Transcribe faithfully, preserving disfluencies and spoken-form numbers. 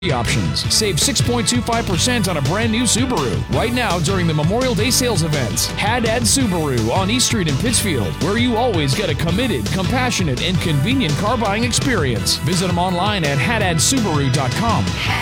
options. Save six point two five percent on a brand new Subaru right now during the Memorial Day sales events. Haddad Subaru on East Street in Pittsfield, where you always get a committed, compassionate, and convenient car buying experience. Visit them online at haddad subaru dot com.